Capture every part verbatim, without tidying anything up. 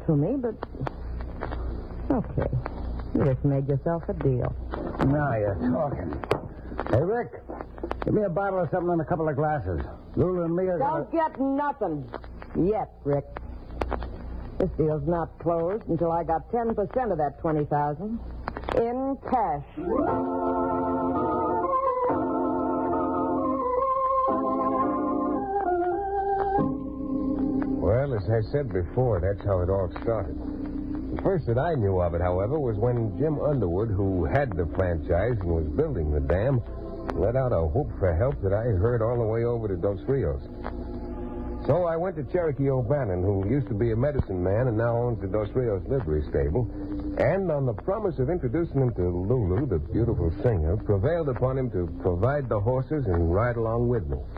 to me, but... Okay. You just made yourself a deal. Now you're talking. Hey, Rick, give me a bottle of something and a couple of glasses. Lulu and me are Don't gonna... get nothing. Yet, Rick. This deal's not closed until I got ten percent of that twenty thousand dollars in cash. Well, as I said before, that's how it all started. The first that I knew of it, however, was when Jim Underwood, who had the franchise and was building the dam, let out a whoop for help that I heard all the way over to Dos Rios. So I went to Cherokee O'Bannon, who used to be a medicine man and now owns the Dos Rios livery stable, and on the promise of introducing him to Lulu, the beautiful singer, prevailed upon him to provide the horses and ride along with me.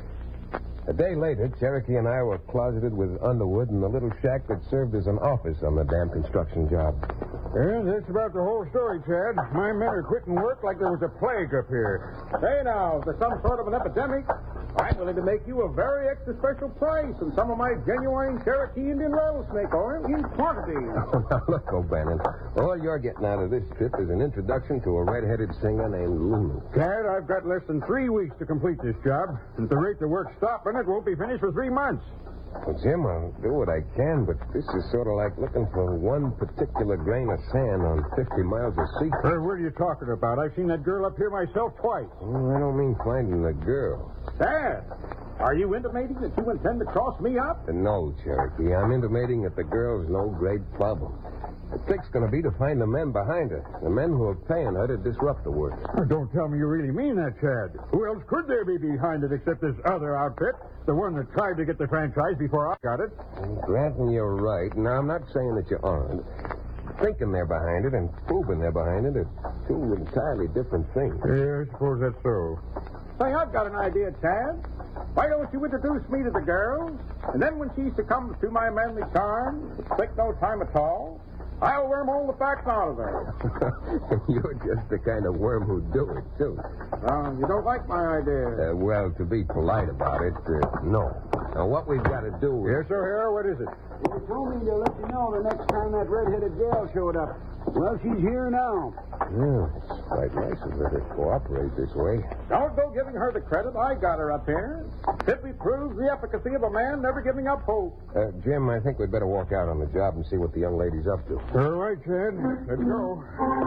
A day later, Cherokee and I were closeted with Underwood in the little shack that served as an office on the dam construction job. Well, that's about the whole story, Chad. My men are quitting work like there was a plague up here. Hey, now, if there's some sort of an epidemic, I'm willing to make you a very extra special price and some of my genuine Cherokee Indian rattlesnake oil in quantity. Now, look, O'Bannon, all you're getting out of this trip is an introduction to a red-headed singer named Lulu. Chad, I've got less than three weeks to complete this job. At the rate the work's stopping, it won't be finished for three months. Well, Jim, I'll do what I can, but this is sort of like looking for one particular grain of sand on fifty miles of sea. Uh, what are you talking about? I've seen that girl up here myself twice. Well, I don't mean finding the girl. Dad, are you intimating that you intend to cross me up? Uh, no, Cherokee. I'm intimating that the girl's no great problem. The trick's going to be to find the men behind her, the men who are paying her to disrupt the work. Oh, don't tell me you really mean that, Chad. Who else could there be behind it except this other outfit, the one that tried to get the franchise before I got it? Well, granting you're right. Now, I'm not saying that you aren't. Thinking they're behind it and proving they're behind it are two entirely different things. Yeah, I suppose that's so. Say, I've got an idea, Chad. Why don't you introduce me to the girl, and then when she succumbs to my manly charm, it'll take no time at all, I'll worm all the facts out of her. You're just the kind of worm who'd do it, too. Uh, you don't like my idea? Uh, well, to be polite about it, uh, no. Now, what we've got to do is... Yes, sir, here. What is it? You told me to let you know the next time that red-headed gal showed up. Well, she's here now. Yeah, it's quite nice of her to cooperate this way. Don't go giving her the credit. I got her up here. Simply proves the efficacy of a man never giving up hope. Uh, Jim, I think we'd better walk out on the job and see what the young lady's up to. All right, Chad. Let's go.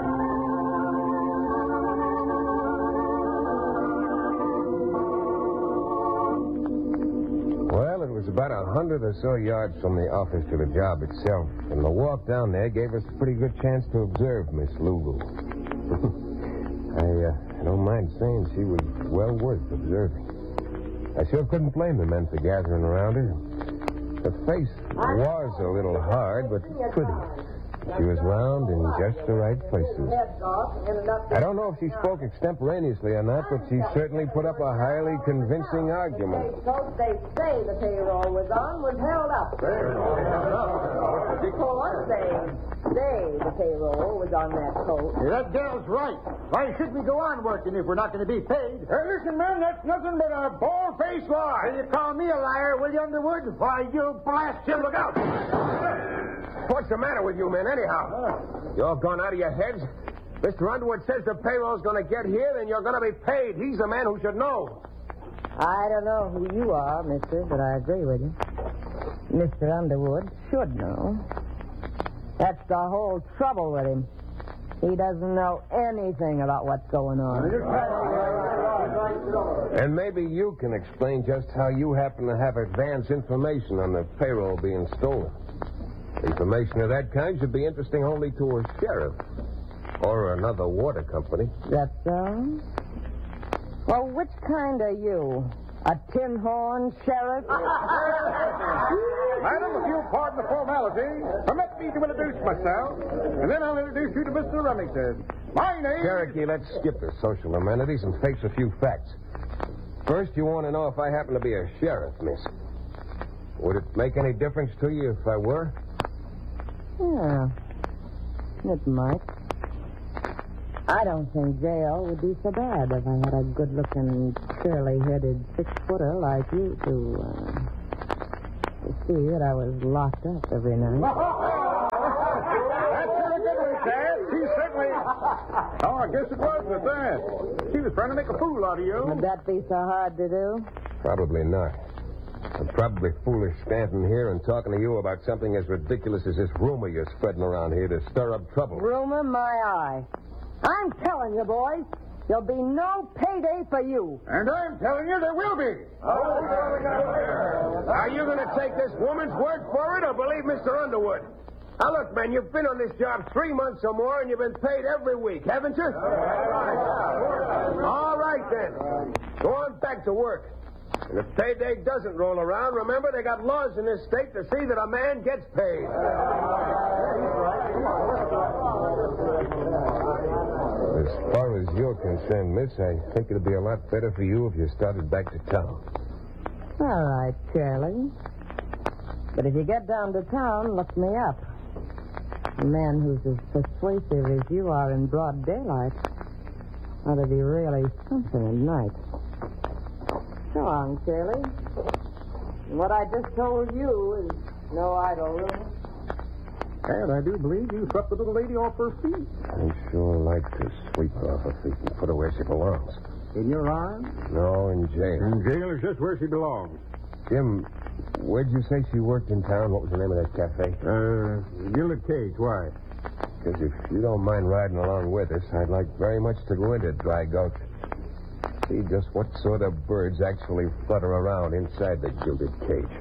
Well, it was about a hundred or so yards from the office to the job itself, and the walk down there gave us a pretty good chance to observe Miss Lulu. I, uh, I don't mind saying she was well worth observing. I sure couldn't blame the men for gathering around her. Her face was a little hard, but pretty. She was round in just the right places. I don't know if she spoke extemporaneously or not, but she certainly put up a highly convincing argument. The coat they say the payroll was on was held up. Because they say the payroll was on that coat. That gal's right. Why should we go on working if we're not going to be paid? Hey, listen, man, that's nothing but a bald-faced lie. You call me a liar, will you, Underwood? Why, you blast you. Look out. What's the matter with you men, anyhow? You're gone out of your heads? Mister Underwood says the payroll's going to get here, then you're going to be paid. He's the man who should know. I don't know who you are, mister, but I agree with you. Mister Underwood should know. That's the whole trouble with him. He doesn't know anything about what's going on. And maybe you can explain just how you happen to have advance information on the payroll being stolen. Information of that kind should be interesting only to a sheriff or another water company. That's so? Well, which kind are you? A tin horn sheriff? Madam, if you'll pardon the formality, permit me to introduce myself, and then I'll introduce you to Mister Remington. My name... Cherokee, let's skip the social amenities and face a few facts. First, you want to know if I happen to be a sheriff, miss. Would it make any difference to you if I were? Yeah, it might. I don't think jail would be so bad if I had a good-looking, curly-headed six-footer like you to, uh, to see that I was locked up every night. Oh, I guess it was at that. She was trying to make a fool out of you. Would that be so hard to do? Probably not. I'm probably foolish standing here and talking to you about something as ridiculous as this rumor you're spreading around here to stir up trouble. Rumor, my eye. I'm telling you, boys, there'll be no payday for you. And I'm telling you there will be. Are you going to take this woman's word for it or believe Mister Underwood? Now, look, man, you've been on this job three months or more, and you've been paid every week, haven't you? All right, then. Go on back to work. And if payday doesn't roll around, remember, they got laws in this state to see that a man gets paid. As far as you're concerned, miss, I think it'd be a lot better for you if you started back to town. All right, Charlie. But if you get down to town, look me up. A man who's as persuasive as you are in broad daylight ought to be really something at night. So on, Charlie. And what I just told you is no idle rumor. And I do believe you swept the little lady off her feet. I sure like to sweep her off her feet and put her where she belongs. In your arms? No, in jail. In jail is just where she belongs. Jim, where'd you say she worked in town? What was the name of that cafe? Uh, Gilded Cage. Why? Because if you don't mind riding along with us, I'd like very much to go into Dry Gulch. See just what sort of birds actually flutter around inside the Gilded Cage.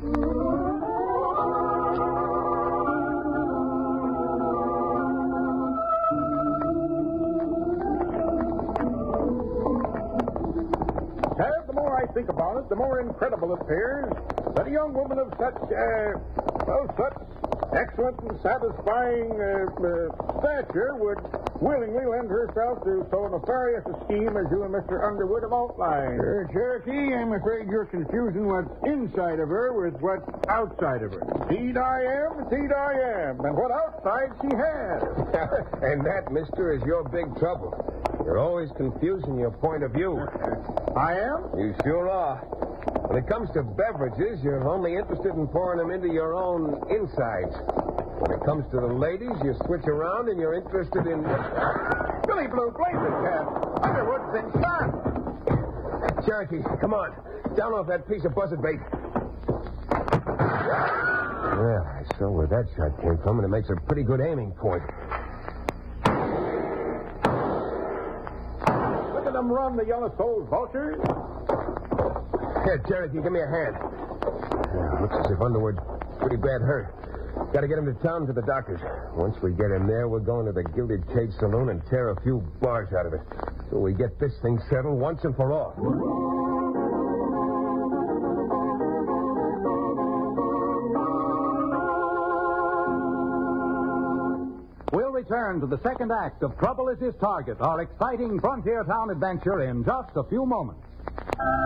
Tab, the more I think about it, the more incredible it appears that a young woman of such, uh, well, such excellent and satisfying uh, uh, stature would willingly lend herself to so nefarious a scheme as you and Mister Underwood have outlined. Uh, Cherokee, I'm afraid you're confusing what's inside of her with what's outside of her. Indeed I am, indeed I am. And what outside she has. And that, mister, is your big trouble. You're always confusing your point of view. I am? You sure are. When it comes to beverages, you're only interested in pouring them into your own insides. When it comes to the ladies, you switch around and you're interested in... Billy Blue Blazes, Tab. Underwood's been shot. Cherokee, come on. Down off that piece of buzzard bait. Well, I saw where that shot came from, and it makes a pretty good aiming point. Look at them run, the yellow-souled vultures. Here, Cherokee, give me a hand. Yeah, looks as if Underwood's pretty bad hurt. Got to get him to town to the doctors. Once we get him there, we're going to the Gilded Cage Saloon and tear a few bars out of it. So we get this thing settled once and for all. We'll return to the second act of Trouble is His Target, our exciting frontier town adventure, in just a few moments.